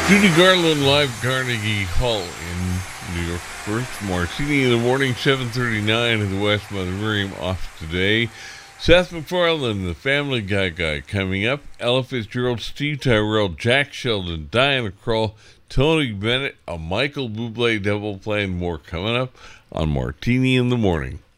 Judy Garland live Carnegie Hall in New York first. Martini in the morning, 7:39 in the West. Mother Miriam off today. Seth MacFarlane, the Family Guy coming up. Ella Fitzgerald, Steve Tyrell, Jack Sheldon, Diana Krall, Tony Bennett, a Michael Bublé double play, and more coming up on Martini in the morning.